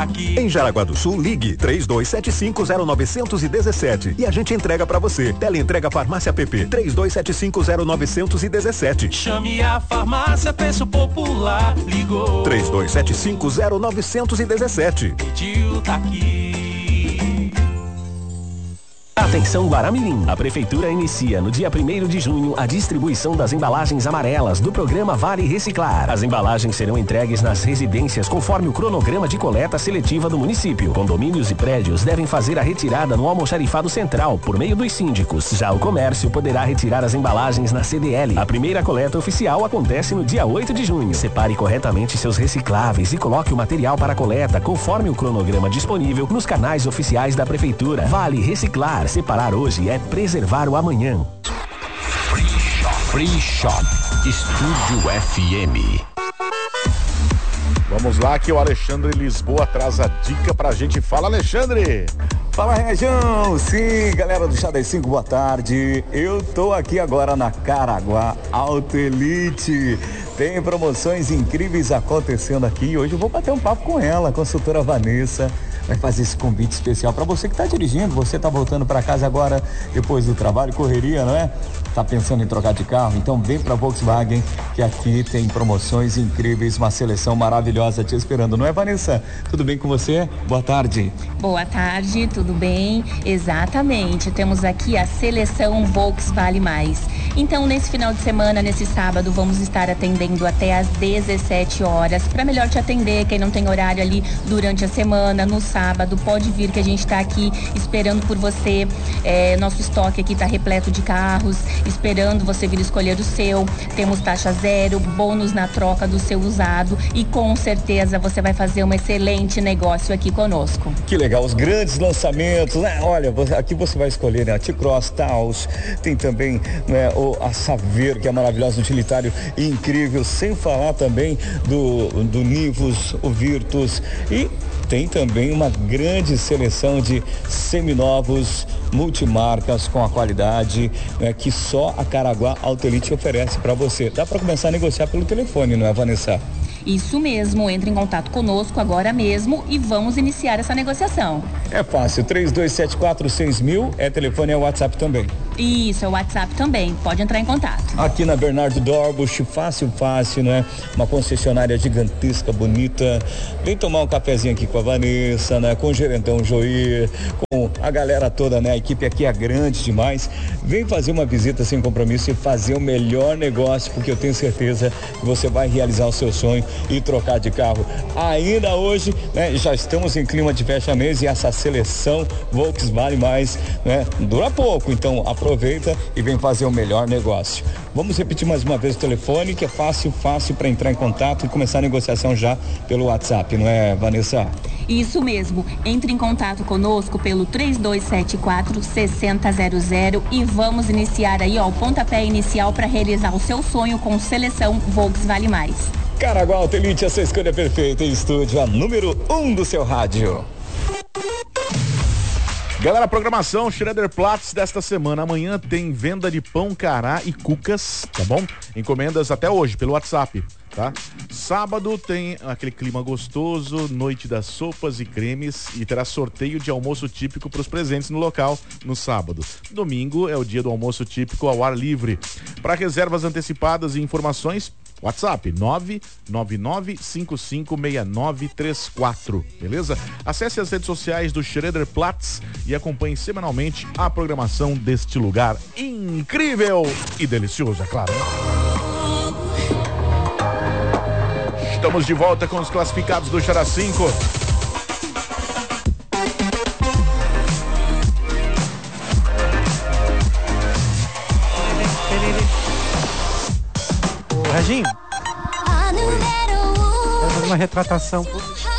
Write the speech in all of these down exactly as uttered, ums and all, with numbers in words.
aqui. Em Jaraguá do Sul, ligue três dois sete cinco zero nove um sete e a gente entrega pra você. Teleentrega Farmácia P P três dois sete cinco zero nove um sete. Chame a farmácia, preço popular. Ligou três dois sete cinco zero nove um sete. Pediu, tá aqui. Atenção Guaramirim, a Prefeitura inicia no dia primeiro de junho a distribuição das embalagens amarelas do programa Vale Reciclar. As embalagens serão entregues nas residências conforme o cronograma de coleta seletiva do município. Condomínios e prédios devem fazer a retirada no almoxarifado central por meio dos síndicos. Já o comércio poderá retirar as embalagens na C D L. A primeira coleta oficial acontece no dia oito de junho. Separe corretamente seus recicláveis e coloque o material para coleta conforme o cronograma disponível nos canais oficiais da Prefeitura. Vale Reciclar. Separar hoje é preservar o amanhã. Free Shop, Free Shop, Estúdio F M. Vamos lá que o Alexandre Lisboa traz a dica pra gente. Fala, Alexandre! Fala, região! Sim, galera do Chá das cinco, boa tarde. Eu tô aqui agora na Caraguá Auto Elite. Tem promoções incríveis acontecendo aqui. Hoje eu vou bater um papo com ela, a consultora Vanessa. Vai fazer esse convite especial para você que está dirigindo, você está voltando para casa agora depois do trabalho, correria, não é? Tá pensando em trocar de carro? Então vem para Volkswagen, que aqui tem promoções incríveis, uma seleção maravilhosa te esperando, não é, Vanessa? Tudo bem com você? Boa tarde. Boa tarde, tudo bem? Exatamente, temos aqui a seleção Volks Vale Mais. Então, nesse final de semana, nesse sábado, vamos estar atendendo até às dezessete horas, para melhor te atender, quem não tem horário ali durante a semana, no sábado, pode vir que a gente está aqui esperando por você. É, nosso estoque aqui está repleto de carros, esperando você vir escolher o seu. Temos taxa zero, bônus na troca do seu usado e com certeza você vai fazer um excelente negócio aqui conosco. Que legal, os grandes lançamentos, né? Olha, aqui você vai escolher, né? A T-Cross, Taos, tem também, né, o, a Saveiro, que é maravilhosa, utilitário e incrível, sem falar também do, do Nivus, o Virtus, e tem também uma grande seleção de seminovos, multimarcas com a qualidade, né, que só a Caraguá Auto Elite oferece para você. Dá para começar a negociar pelo telefone, não é, Vanessa? Isso mesmo, entre em contato conosco agora mesmo e vamos iniciar essa negociação. É fácil, três dois sete quatro seis mil, é telefone, é WhatsApp também. Isso, é o WhatsApp também, pode entrar em contato. Aqui na Bernardo Dorbusch, fácil, fácil, né? Uma concessionária gigantesca, bonita. Vem tomar um cafezinho aqui com a Vanessa, né? Com o gerentão Joir, com a galera toda, né? A equipe aqui é grande demais. Vem fazer uma visita sem compromisso e fazer o melhor negócio, porque eu tenho certeza que você vai realizar o seu sonho e trocar de carro. Ainda hoje, né? Já estamos em clima de fecha-mês e essa seleção Volks Vale Mais, né? Dura pouco, então aproveita e vem fazer o melhor negócio. Vamos repetir mais uma vez o telefone, que é fácil, fácil para entrar em contato e começar a negociação já pelo WhatsApp, não é, Vanessa? Isso mesmo, entre em contato conosco pelo três dois sete quatro seis zero zero zero e vamos iniciar aí, ó, o pontapé inicial para realizar o seu sonho com seleção Volks Vale Mais. Caraguá Auto Elite, a sua escolha perfeita em estúdio, a número um do seu rádio. Galera, programação Schroeder Platts desta semana. Amanhã tem venda de pão, cará e cucas, tá bom? Encomendas até hoje pelo WhatsApp, tá? Sábado tem aquele clima gostoso, noite das sopas e cremes e terá sorteio de almoço típico para os presentes no local no sábado. Domingo é o dia do almoço típico ao ar livre. Para reservas antecipadas e informações, WhatsApp nove nove nove cinco cinco seis nove três quatro, beleza? Acesse as redes sociais do Schroeder Platts e acompanhe semanalmente a programação deste lugar incrível e delicioso, é claro. Estamos de volta com os classificados do Xará cinco. Reginho, vou fazer uma retratação.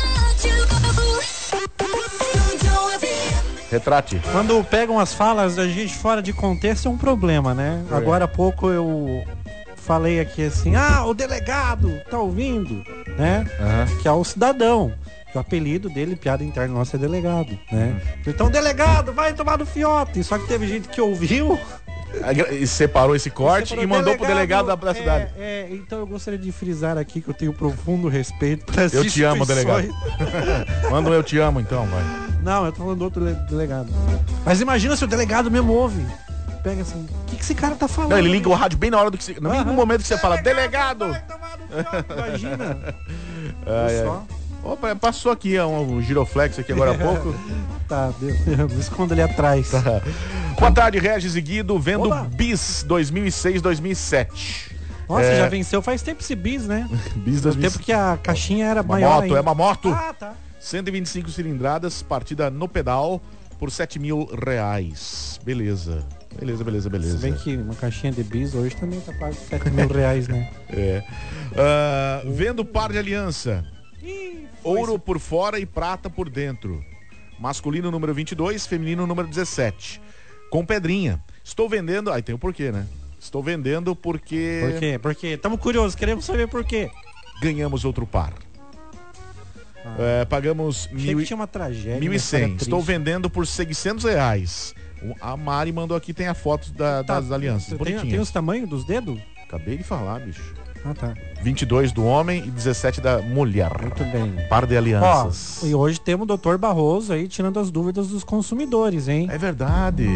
Retrate. Quando pegam as falas da gente fora de contexto é um problema, né? É. Agora há pouco eu falei aqui assim, ah, o delegado tá ouvindo, né? Uhum. Que é o cidadão. O apelido dele, piada interna nossa, é delegado, né? Uhum. Então, delegado, vai tomar no fiote. Só que teve gente que ouviu E separou esse corte separou e mandou delegado, pro delegado da, da é, cidade. É, então eu gostaria de frisar aqui que eu tenho profundo respeito para as Eu te amo, delegado. instituições. Manda um eu te amo, então, vai. Não, eu tô falando do outro le- delegado. Mas imagina se o delegado mesmo ouve. Pega assim, o que, que esse cara tá falando? Não, ele liga o rádio bem na hora do que você... No mesmo Aham. momento que você fala, delegado! Imagina. Ai, Só. ai. Opa, passou aqui ó, um giroflex aqui agora há pouco. Tá, Deus, me esconda ali atrás. Tá. Boa tarde, Regis e Guido, vendo Olá. Bis dois mil e seis, dois mil e sete. Nossa, É. já venceu faz tempo esse bis, né? Bis No dois mil e tempo que a caixinha era Uma maior moto, ainda. é uma moto. Ah, tá. cento e vinte e cinco cilindradas, partida no pedal por sete mil reais. Beleza. Beleza, beleza, beleza. Se bem que uma caixinha de bis hoje também tá quase sete mil reais, né? É. Ah, vendo par de aliança. Ouro por fora e prata por dentro. Masculino número vinte e dois, feminino número dezessete. Com pedrinha. Estou vendendo... Aí tem o porquê, né? Estou vendendo porque... Por quê? Porque estamos curiosos, queremos saber por quê. Ganhamos outro par. É, pagamos Achei mil que e- tinha uma tragédia. mil e uma história cem. Estou triste. vendendo por seiscentos reais. O- A Mari mandou aqui, tem a foto da- Tá, das alianças. tem, Bonitinhas. tem os tamanhos dos dedos? Acabei de falar, bicho. Ah, tá. vinte e dois do homem e dezessete da mulher. Muito bem. Par de Ó, alianças. e hoje temos o doutor Barroso aí tirando as dúvidas dos consumidores, hein? É verdade.